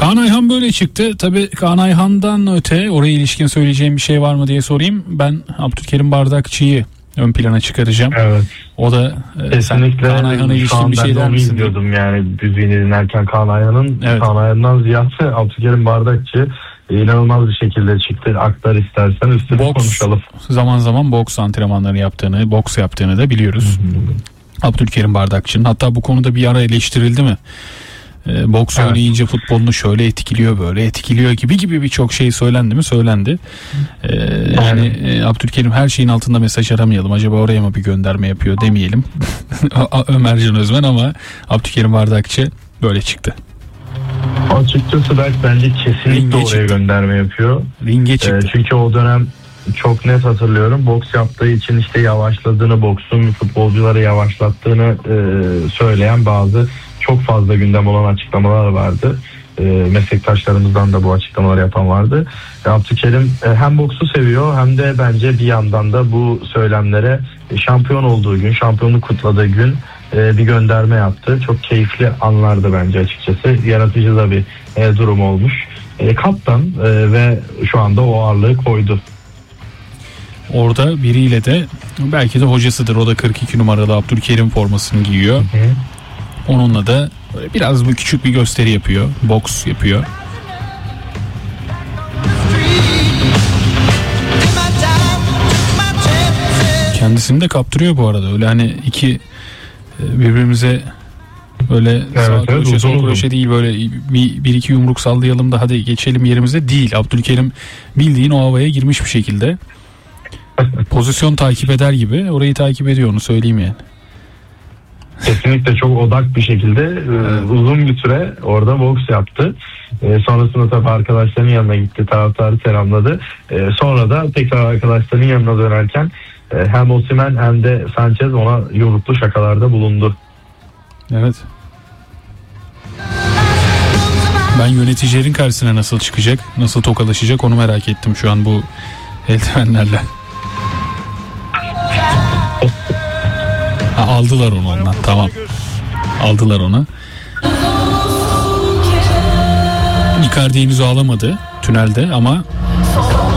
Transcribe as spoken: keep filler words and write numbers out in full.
Kaan Ayhan böyle çıktı. Tabii Kaan Ayhan'dan öte oraya ilişkin söyleyeceğim bir şey var mı diye sorayım. Ben Abdülkerim Bardakçı'yı ön plana çıkaracağım. Evet. O da kesinlikle Kaan Ayhan'a ilişkin bir şey der misin? Diyordum yani müziğini dinlerken Kaan Ayhan'ın evet. Kaan Ayhan'dan ziyade Abdülkerim Bardakçı inanılmaz bir şekilde çıktı. Aktar istersen üstüne boks, konuşalım. Zaman zaman boks antrenmanları yaptığını, boks yaptığını da biliyoruz. Abdülkerim Bardakçı'nın. Hatta bu konuda bir ara eleştirildi mi? E, boks evet. oynayınca futbolunu şöyle etkiliyor, böyle etkiliyor gibi gibi birçok şey söylendi mi? Söylendi. E, yani e, Abdülkerim her şeyin altında mesaj aramayalım. Acaba oraya mı bir gönderme yapıyor demeyelim. Ömercan Özmen ama Abdülkerim Bardakçı böyle çıktı. Açıkçası belki bence kesinlikle Ringe oraya çıktı. Gönderme yapıyor. Ringe çıktı. E, çünkü o dönem çok net hatırlıyorum. Boks yaptığı için işte yavaşladığını, boksun futbolcuları yavaşlattığını e, söyleyen bazı çok fazla gündem olan açıklamalar vardı. E, meslektaşlarımızdan da bu açıklamaları yapan vardı. E, Abdülkerim e, hem boksu seviyor hem de bence bir yandan da bu söylemlere e, şampiyon olduğu gün, şampiyonluk kutladığı gün e, bir gönderme yaptı. Çok keyifli anlardı bence açıkçası. Yaratıcı da bir e, durum olmuş. E, kaptan e, ve şu anda o ağırlığı koydu. Orada biriyle de belki de hocasıdır. O da kırk iki numaralı Abdülkerim formasını giyiyor. Hı hı. Onunla da biraz bir küçük bir gösteri yapıyor. Boks yapıyor. Kendisini de kaptırıyor bu arada. Öyle hani iki birbirimize böyle evet, sağ kroşe evet, sol kroşe değil, böyle bir, bir iki yumruk sallayalım da hadi geçelim yerimize değil. Abdülkerim bildiğin o havaya girmiş bir şekilde. Pozisyon takip eder gibi orayı takip ediyor, onu söyleyeyim yani. Kesinlikle çok odak bir şekilde evet. uzun bir süre orada boks yaptı. E, sonrasında tabii arkadaşlarının yanına gitti, taraftarı selamladı. E, sonra da tekrar arkadaşlarının yanına dönerken e, hem Osimhen hem de Sanchez ona yumruklu şakalarda bulundu. Evet. Ben yöneticilerin karşısına nasıl çıkacak, nasıl tokalaşacak onu merak ettim şu an bu eldivenlerle. Ha, aldılar onu ondan, tamam. Aldılar onu. Icardi henüz ağlamadı tünelde ama